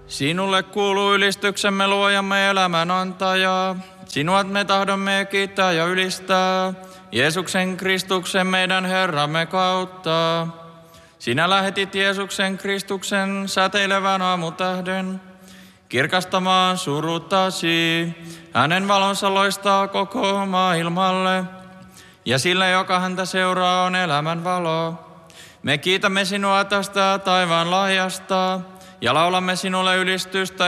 Sinulle kuuluu ylistyksemme luojamme elämän antaja. Sinua me tahdomme kiittää ja ylistää Jeesuksen Kristuksen meidän Herramme kautta. Sinä lähetit Jeesuksen Kristuksen säteilevän aamutähden kirkastamaan suruttasi. Hänen valonsa loistaa koko maailmalle ja sille, joka häntä seuraa, on elämän valo. Me kiitämme sinua tästä taivaan lahjasta ja laulamme sinulle ylistystä